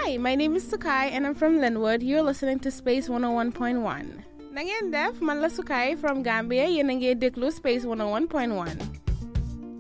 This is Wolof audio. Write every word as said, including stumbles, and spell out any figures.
Hi, my name is Sukai and I'm from Linwood. You're listening to Space one oh one point one. Nangeen def, man la Sukai from Gambia, yéen a ngi déglu Space one oh one point one.